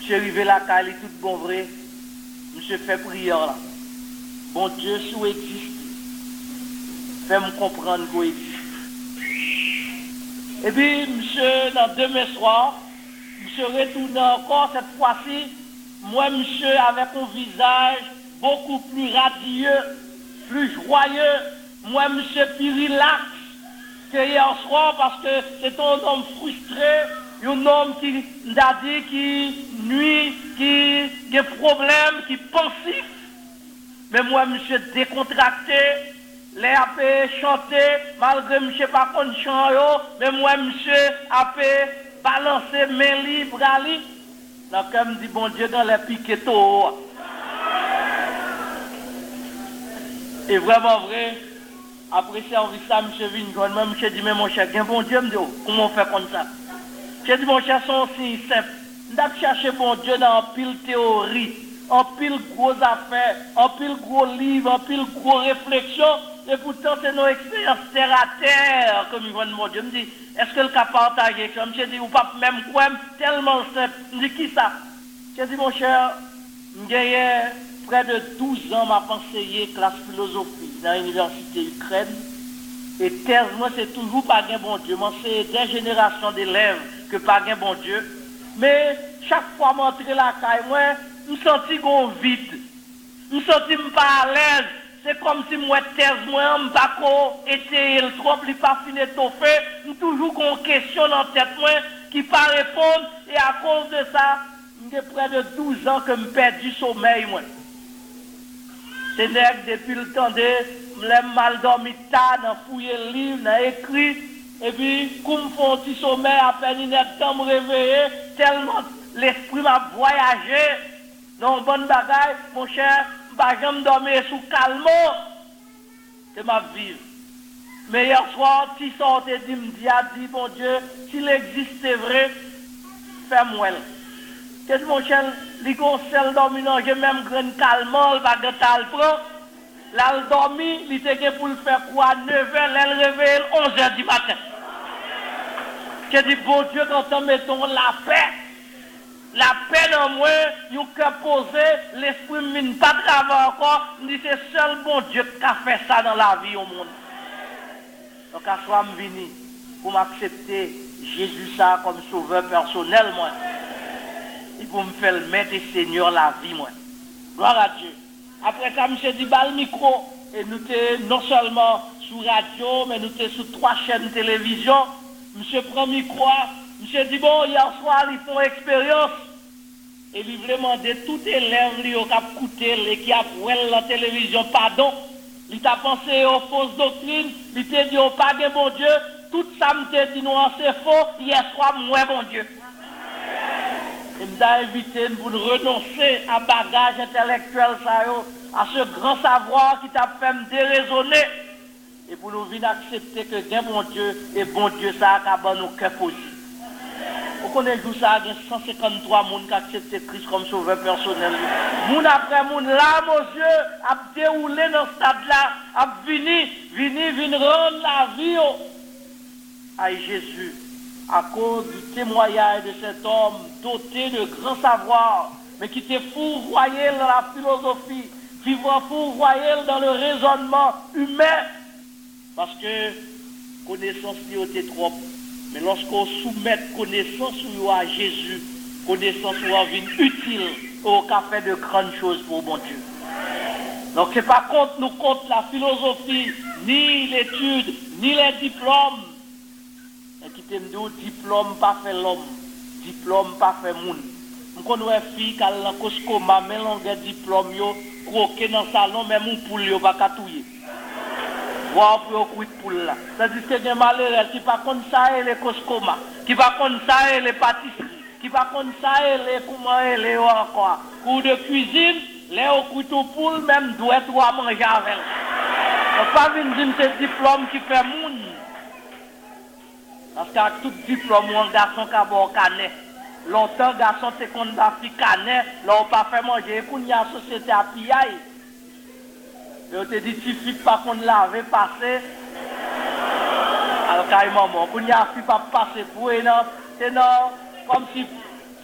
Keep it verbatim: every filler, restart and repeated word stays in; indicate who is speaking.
Speaker 1: Monsieur arrivé la caille, tout bon vrai. Monsieur fait prière là. Bon Dieu, si vous existez, fais-moi comprendre que vous existez. Et puis, monsieur, dans demain soir, monsieur retourne encore cette fois-ci. Moi, monsieur, avec un visage beaucoup plus radieux, plus joyeux. Moi, monsieur, plus relax que hier soir parce que c'est un homme frustré, un homme qui a dit, qui nuit, qui a des problèmes, qui est pensif. Mais moi, monsieur, décontracté, les a chanté, malgré monsieur pas qu'on chante, mais moi, monsieur, a balancé mes livres, bras li. Donc, comme dit bon Dieu, dans les piquets tôt. Et vraiment vrai, après service ça, monsieur vient joindre moi, monsieur dit, mais mon cher, bon Dieu, me dit, comment on fait comme ça? J'ai dit, mon cher, c'est aussi simple. Nous avons cherché bon Dieu dans pile théorie, en pile gros affaires, en pile gros livres, en pile gros réflexions. Et pourtant, c'est nos expériences terre à terre que nous voyons mon Dieu. Je me dis, est-ce que le cas partage avec ça? Je me dis, ou pas même quoi, tellement simple. Je me dis, qui ça? J'ai dit, mon cher, j'ai près de douze ans, m'a enseigné classe philosophie dans l'université Ukraine. Et thèse, moi, c'est toujours pas un bon Dieu. Moi, c'est des générations d'élèves que pas un bon Dieu. Mais chaque fois que je m'entre la caille, moi, je me sentis qu'on vide. Je me sentis pas à l'aise. C'est comme si moi, thèse, moi, je ne pas été le trop, je pas fini étoffé. Je toujours qu'on question dans la tête, moi, qui pas répondre. Et à cause de ça, j'ai près de douze ans que je perds du sommeil, moi. C'est nègre depuis le temps de je mal dormi tard, dans fouiller le livre, dans écrit, et puis, comme font un petit sommeil, à peine une heure de temps me réveiller, tellement l'esprit m'a voyagé dans une bonne bagaille, mon cher, je ne vais jamais dormir sous calme, c'est ma vie. Mais hier soir, si sortait dit, me dit, a dit, mon Dieu, s'il existe, c'est vrai, fais-moi. Qu'est-ce que mon cher, les conseils dormi, non, j'ai même grand calme, le baguette à le prendre. Là, elle dormi, il était pour le faire quoi? neuf heures, elle réveille onze heures du matin. J'ai dit, bon Dieu, quand on mettons la paix, la paix dans moi, nous que poser, l'esprit ne mine pas travailler encore, nous dit, c'est seul bon Dieu qui a fait ça dans la vie au monde. Donc, à soi, je venu pour m'accepter Jésus ça comme sauveur personnel, moi. Et pour me faire le maître et Seigneur la vie, moi. Gloire à Dieu. Après ça, monsieur dit, bah, le micro, et nous sommes non seulement sur radio, mais nous sommes sur trois chaînes de télévision. Monsieur prend le micro, monsieur dit, bon, hier soir, ils font expérience. Et il voulait demander tout élève qui a écouté, et qui a pris la télévision, pardon. Il t'a pensé aux fausses doctrines, il t'a dit, oh, pas de bon Dieu. Tout ça me dit, non, c'est faux, hier soir, moi, bon Dieu. Il m'a invité pour renoncer à bagage intellectuel, à ce grand savoir qui t'a fait me déraisonner. Et pour nous venir accepter que bien bon Dieu et bon Dieu, ça a nous cœur posé. Vous connaissez tout ça, il y a cent cinquante-trois personnes qui ont accepté Christ comme sauveur personnel. Moun après moun, l'âme aux yeux, a déroulé dans ce stade-là, a venu, venu, venu rendre la vie à Jésus. À cause du témoignage de cet homme doté de grand savoir, mais qui était fourvoyé dans la philosophie, qui va fourvoyer dans le raisonnement humain, parce que connaissance était trop. Mais lorsqu'on soumet connaissance à Jésus, connaissance devient utile au café de grandes choses pour bon Dieu. Donc c'est pas contre nous contre la philosophie, ni l'étude, ni les diplômes. Et qui te dit diplôme pas fait l'homme, diplôme pas fait moun. On connaît fille qui a la coscoma, mélange diplôme yo, croquer dans le salon, même un poule yo pas catouiller. Voir pour couper poule là. C'est-à-dire que des malheureux qui pas comme ça et les coscoma, qui pas comme ça et les pâtisseries, qui pas comme ça et les comment et les encore. Cours de cuisine, les au couteau poule même doit être à manger avec. On pas venir dire c'est diplôme qui fait moun. Parce qu'à tout diplôme, un garçon qui a bon canet. Longtemps, garçon, c'est qu'on a fait canet, là, on pas fait manger. Et qu'on y a la société à piaille. Et on te dit, tu fais pas qu'on l'avait passé. Alors, carrément, qu'on y a fait pas passer pour eux, non. C'est non, comme si